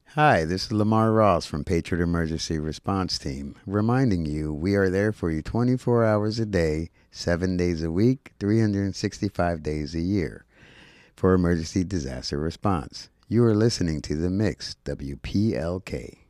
Hi, this is Lamar Ross from Patriot Emergency Response Team, reminding you we are there for you 24 hours a day, 7 days a week, 365 days a year for emergency disaster response. You are listening to The Mix, WPLK.